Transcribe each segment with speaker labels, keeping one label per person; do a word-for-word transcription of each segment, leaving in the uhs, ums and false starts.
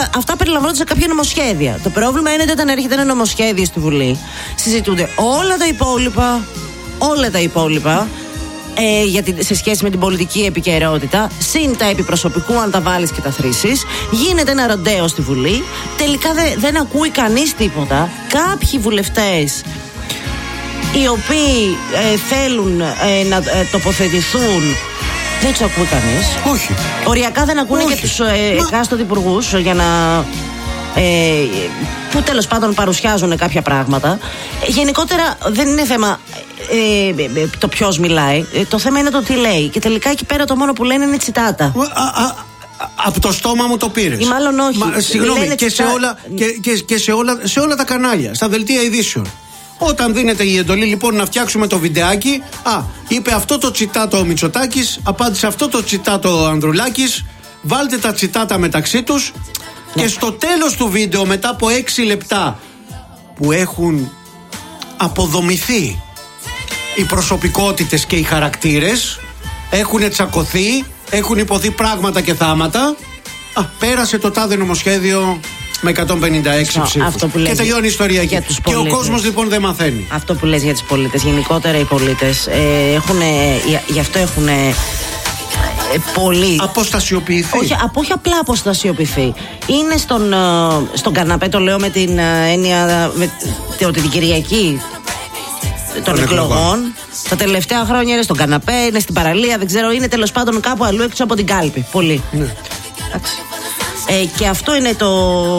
Speaker 1: αυτά, αυτά περιλαμβάνονται σε κάποια νομοσχέδια. Το πρόβλημα είναι ότι όταν έρχεται ένα νομοσχέδιο στη Βουλή, συζητούνται όλα τα υπόλοιπα, όλα τα υπόλοιπα ε, για τη, σε σχέση με την πολιτική επικαιρότητα, συν τα επιπροσωπικού, αν τα βάλεις και τα θρήσεις. Γίνεται ένα ροντέο στη Βουλή. Τελικά δε, δεν ακούει κανείς τίποτα. Κάποιοι βουλευτές, οι οποίοι ε, θέλουν ε, να ε, τοποθετηθούν, δεν τους ακούει κανείς.
Speaker 2: Όχι.
Speaker 1: Οριακά δεν ακούνε και τους ε, εκάστοτε υπουργούς για να. Ε, που τέλος πάντων παρουσιάζουν κάποια πράγματα. Γενικότερα δεν είναι θέμα ε, ε, το ποιος μιλάει. Ε, το θέμα είναι το τι λέει. Και τελικά εκεί πέρα το μόνο που λένε είναι τσιτάτα.
Speaker 2: Α, α, από το στόμα μου το πήρες.
Speaker 1: Ή μάλλον όχι.
Speaker 2: Μα, συγγνώμη, και, τσιτά... σε όλα, και, και, και σε, όλα, σε όλα τα κανάλια, στα δελτία ειδήσεων. Όταν δίνεται η εντολή λοιπόν να φτιάξουμε το βιντεάκι, α, είπε αυτό το τσιτάτο ο Μητσοτάκης, απάντησε αυτό το τσιτάτο ο Ανδρουλάκης, βάλτε τα τσιτάτα μεταξύ τους, ναι. Και στο τέλος του βίντεο, μετά από έξι λεπτά που έχουν αποδομηθεί οι προσωπικότητες και οι χαρακτήρες, έχουν τσακωθεί, έχουν υποθεί πράγματα και θάματα, α, πέρασε το τάδε νομοσχέδιο με εκατόν πενήντα έξι ψήφους. Και τελειώνει η ιστορία εκεί. Και ο κόσμος λοιπόν δεν μαθαίνει.
Speaker 1: Αυτό που λες για τους πολίτες. Γενικότερα οι πολίτες ε, έχουν, ε, γι' αυτό έχουν ε, πολύ.
Speaker 2: Αποστασιοποιηθεί.
Speaker 1: Όχι, όχι απλά αποστασιοποιηθεί. Είναι στον, ε, στον καναπέ, το λέω με την ε, έννοια με, ότι την Κυριακή των εκλογών. εκλογών. Τα τελευταία χρόνια είναι στον καναπέ, είναι στην παραλία, δεν ξέρω, είναι τέλος πάντων κάπου αλλού έξω από την κάλπη. Πολύ.
Speaker 2: Ναι.
Speaker 1: Ε, και αυτό είναι το,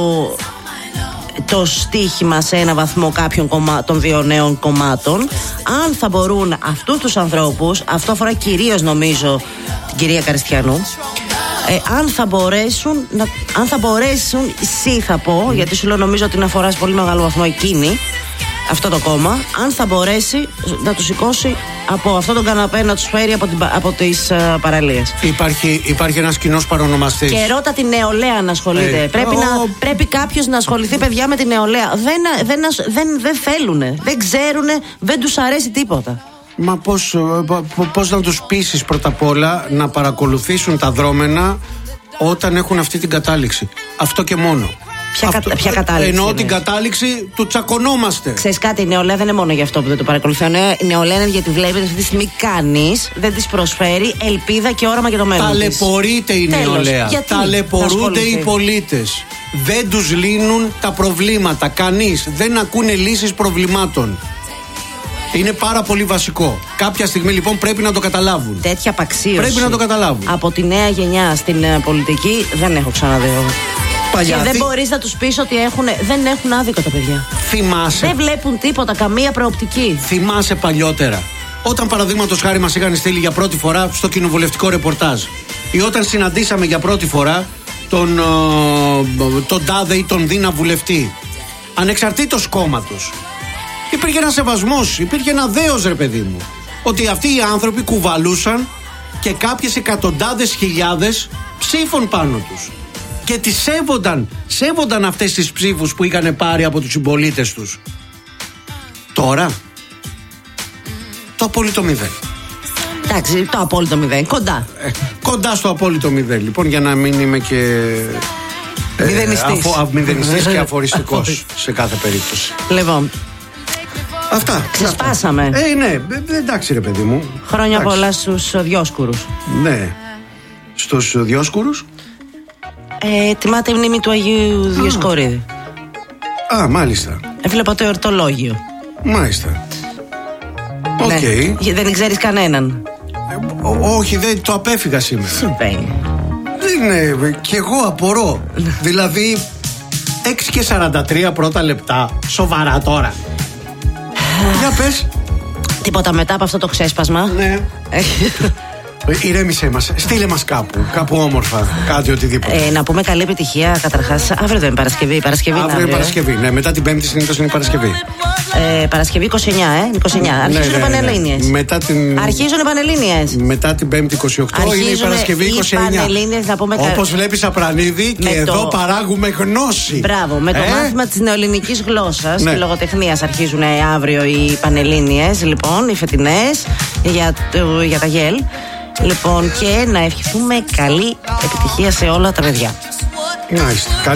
Speaker 1: το στίχημα σε ένα βαθμό κάποιων κομμά, των δύο νέων κομμάτων. Αν θα μπορούν αυτούς τους ανθρώπους, αυτό αφορά κυρίως νομίζω την κυρία Καριστιανού, ε, αν θα μπορέσουν, να, αν θα μπορέσουν, εσύ θα πω, mm. γιατί σου λέω νομίζω ότι είναι αφορά σε πολύ μεγάλο βαθμό εκείνη, αυτό το κόμμα, αν θα μπορέσει να τους σηκώσει από αυτό τον καναπέ, να τους φέρει από, την, από τις uh, παραλίες.
Speaker 2: Υπάρχει, υπάρχει ένας κοινός παρονομαστής.
Speaker 1: Και ρώτα την νεολαία να ασχολείται. Ε, πρέπει, oh. να, πρέπει κάποιος να ασχοληθεί, παιδιά, με την νεολαία. Δεν, δεν, δεν, δεν θέλουνε, δεν ξέρουνε, δεν τους αρέσει τίποτα.
Speaker 2: Μα πώς, πώς να τους πείσεις πρώτα απ' όλα να παρακολουθήσουν τα δρόμενα όταν έχουν αυτή την κατάληξη. Αυτό και μόνο.
Speaker 1: Ποια, αυτό, κα, ποια κατάληξη.
Speaker 2: Εννοώ την κατάληξη του τσακωνόμαστε.
Speaker 1: Ξέρεις κάτι, η νεολαία δεν είναι μόνο για αυτό που δεν το παρακολουθεί. Η νεολαία είναι γιατί βλέπετε αυτή τη στιγμή κανείς δεν της προσφέρει ελπίδα και όραμα για το μέλλον.
Speaker 2: Ταλαιπωρείται η
Speaker 1: Τέλος.
Speaker 2: νεολαία.
Speaker 1: Γιατί
Speaker 2: ταλαιπωρούνται οι πολίτες. Δεν τους λύνουν τα προβλήματα. Κανείς. Δεν ακούνε λύσεις προβλημάτων. Είναι πάρα πολύ βασικό. Κάποια στιγμή λοιπόν πρέπει να το καταλάβουν.
Speaker 1: Τέτοια απαξίωση
Speaker 2: πρέπει να το καταλάβουν.
Speaker 1: Από τη νέα γενιά στην uh, πολιτική δεν έχω ξαναδεί.
Speaker 2: Παλιά,
Speaker 1: και δεν
Speaker 2: θυ...
Speaker 1: μπορείς να τους πεις ότι έχουν, δεν έχουν άδικο τα παιδιά.
Speaker 2: Θυμάσαι.
Speaker 1: Δεν βλέπουν τίποτα, καμία προοπτική.
Speaker 2: Θυμάσαι παλιότερα. Όταν παραδείγματος χάρη μας είχαν στείλει για πρώτη φορά στο κοινοβουλευτικό ρεπορτάζ, ή όταν συναντήσαμε για πρώτη φορά τον, τον τάδε ή τον δίνα βουλευτή, ανεξαρτήτως κόμματος, υπήρχε ένα σεβασμός, υπήρχε ένα δέος, ρε παιδί μου, ότι αυτοί οι άνθρωποι κουβαλούσαν και κάποιες εκατοντάδες χιλιάδες ψήφων πάνω τους. Και τις σέβονταν, σέβονταν αυτές τις ψήφους που είχαν πάρει από τους συμπολίτες τους. Τώρα, το απόλυτο μηδέν.
Speaker 1: Εντάξει, το απόλυτο μηδέν, κοντά.
Speaker 2: Ε, κοντά στο απόλυτο μηδέν, λοιπόν, για να μην είμαι και ε,
Speaker 1: μηδενιστής,
Speaker 2: αφο, μηδενιστής και αφοριστικός σε κάθε περίπτωση.
Speaker 1: Λοιπόν,
Speaker 2: αυτά.
Speaker 1: ξεσπάσαμε.
Speaker 2: Ε, ναι, ε, εντάξει ρε παιδί μου.
Speaker 1: Χρόνια εντάξει. πολλά στους Διόσκουρους.
Speaker 2: Ναι, στους Διόσκουρους.
Speaker 1: Ε, τιμάται η μνήμη του Αγίου Διοσκορίδη.
Speaker 2: Α, μάλιστα.
Speaker 1: Έβλεπα το εορτολόγιο.
Speaker 2: Μάλιστα. Οκ.
Speaker 1: Okay. Ναι. Δεν ξέρεις κανέναν.
Speaker 2: Ε, ό, όχι, δεν το απέφυγα σήμερα.
Speaker 1: Συμβαίνει.
Speaker 2: Δεν είναι, κι εγώ απορώ. Δηλαδή, έξι και σαράντα τρία πρώτα λεπτά. Σοβαρά τώρα. Για πες.
Speaker 1: Τίποτα μετά από αυτό το ξέσπασμα.
Speaker 2: Ναι. Ηρέμησέ μας, στείλε μας κάπου, κάπου όμορφα, κάτι οτιδήποτε.
Speaker 1: Ε, να πούμε καλή επιτυχία καταρχάς. Αύριο δεν είναι Παρασκευή. Παρασκευή
Speaker 2: αύριο είναι Παρασκευή, ναι, μετά την Πέμπτη συνήθως είναι Παρασκευή.
Speaker 1: Ε, Παρασκευή είκοσι εννιά, ε, είκοσι εννιά. Αρχίζουν οι
Speaker 2: ναι, ναι,
Speaker 1: Πανελλήνιες.
Speaker 2: Ναι. Μετά την...
Speaker 1: Αρχίζουν οι Πανελλήνιες.
Speaker 2: Μετά την Πέμπτη είκοσι οκτώ αρχίζουν είναι η Παρασκευή είκοσι εννιά.
Speaker 1: Να πούμε
Speaker 2: όπως βλέπεις Απρανίδη και το... εδώ παράγουμε γνώση.
Speaker 1: Μπράβο, με το ε? μάθημα της νεοελληνικής γλώσσας
Speaker 2: ναι.
Speaker 1: και λογοτεχνίας αρχίζουν αύριο οι Πανελλήνιες, λοιπόν, οι φετινές για, για τα γέλ. Λοιπόν, και να ευχηθούμε καλή επιτυχία σε όλα τα παιδιά.
Speaker 2: Nice.